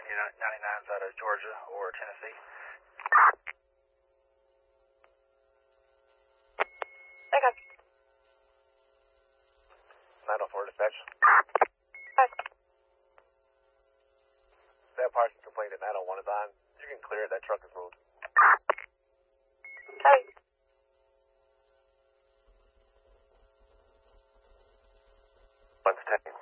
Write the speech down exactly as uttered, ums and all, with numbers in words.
ninety-nines out of Georgia or Tennessee. Okay. nine oh four dispatch. Okay. That parking complaint at nine oh one is on. You can clear it. That truck is moved. Okay. One's ten.